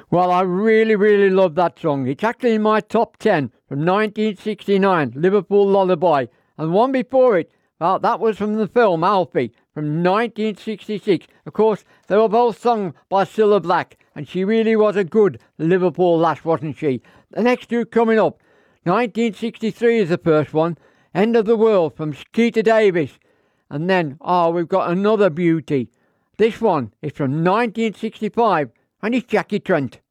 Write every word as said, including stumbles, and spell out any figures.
Well, I really, really love that song. It's actually in my top ten from nineteen sixty-nine, Liverpool Lullaby. And one before it, well, that was from the film Alfie from nineteen sixty-six. Of course, they were both sung by Cilla Black, and she really was a good Liverpool lass, wasn't she? The next two coming up, nineteen sixty-three is the first one, End of the World from Skeeter Davis. And then, oh, we've got another beauty. This one is from nineteen sixty-five, and it's Jackie Trent.